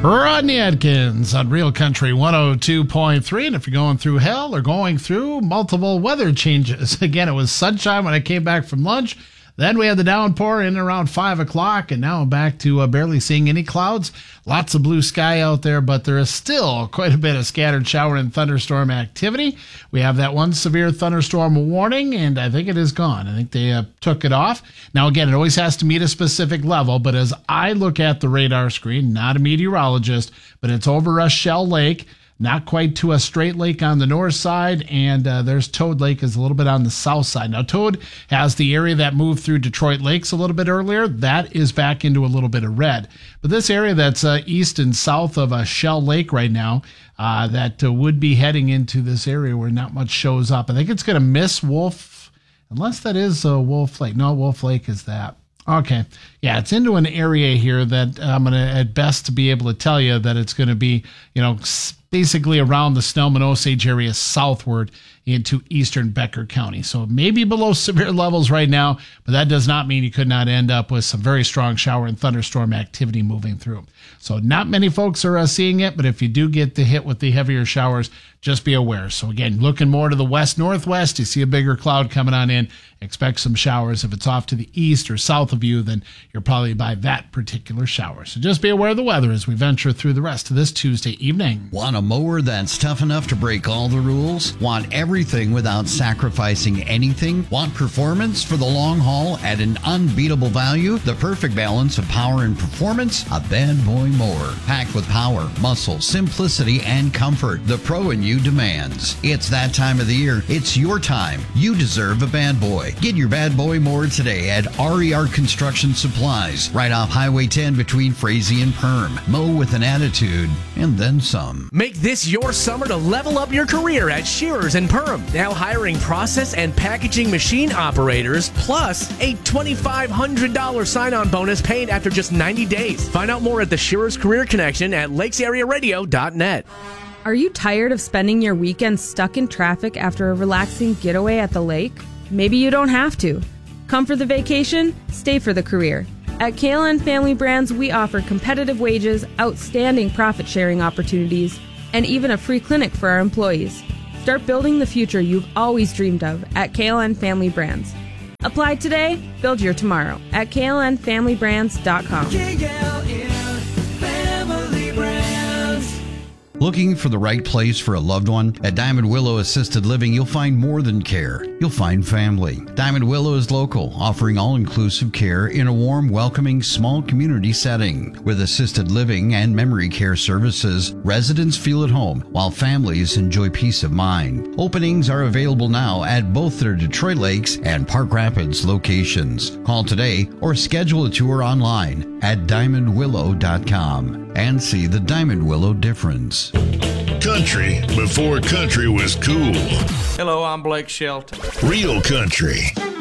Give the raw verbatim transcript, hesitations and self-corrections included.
Rodney Adkins on Real Country one oh two point three. And if you're going through hell or going through multiple weather changes, again, it was sunshine when I came back from lunch. Then we had the downpour in around five o'clock, and now I'm back to uh, barely seeing any clouds. Lots of blue sky out there, but there is still quite a bit of scattered shower and thunderstorm activity. We have that one severe thunderstorm warning, and I think it is gone. I think they uh, took it off. Now, again, it always has to meet a specific level, but as I look at the radar screen, not a meteorologist, but it's over a Shell Lake. Not quite to a straight lake on the north side, and uh, there's Toad Lake is a little bit on the south side. Now, Toad has the area that moved through Detroit Lakes a little bit earlier. That is back into a little bit of red. But this area that's uh, east and south of a Shell Lake right now, uh, that uh, would be heading into this area where not much shows up. I think it's going to miss Wolf, unless that is uh, Wolf Lake. No, Wolf Lake is that. Okay. Yeah, it's into an area here that I'm going to, at best, to be able to tell you that it's going to be, you know, basically around the Snellman Osage area southward into eastern Becker County. So maybe below severe levels right now, but that does not mean you could not end up with some very strong shower and thunderstorm activity moving through. So not many folks are uh, seeing it, but if you do get the hit with the heavier showers, just be aware. So again, looking more to the west-northwest, you see a bigger cloud coming on in, expect some showers. If it's off to the east or south of you, then you're probably by that particular shower. So just be aware of the weather as we venture through the rest of this Tuesday evening. Want a mower that's tough enough to break all the rules? Want everything without sacrificing anything? Want performance for the long haul at an unbeatable value? The perfect balance of power and performance? A Bad Boy mower. Packed with power, muscle, simplicity, and comfort. The pro in you demands. It's that time of the year. It's your time. You deserve a Bad Boy. Get your Bad Boy mower today at R E R Construction Supplies, right off Highway ten between Frazee and Perm. Mow with an attitude, and then some. Make this your summer to level up your career at Shearers and Perm. Now hiring process and packaging machine operators, plus a twenty-five hundred dollars sign-on bonus paid after just ninety days. Find out more at the Shearers Career Connection at lakes area radio dot net. Are you tired of spending your weekend stuck in traffic after a relaxing getaway at the lake? Maybe you don't have to. Come for the vacation, stay for the career. At K L N Family Brands, we offer competitive wages, outstanding profit-sharing opportunities, and even a free clinic for our employees. Start building the future you've always dreamed of at K L N Family Brands. Apply today, build your tomorrow at K L N family brands dot com. K L N Family Brands. Looking for the right place for a loved one? At Diamond Willow Assisted Living, you'll find more than care. You'll find family. Diamond Willow is local, offering all-inclusive care in a warm, welcoming, small community setting. With assisted living and memory care services, residents feel at home, while families enjoy peace of mind. Openings are available now at both their Detroit Lakes and Park Rapids locations. Call today or schedule a tour online at diamond willow dot com and see the Diamond Willow difference. Country before country was cool. Hello, I'm Blake Shelton. Real country.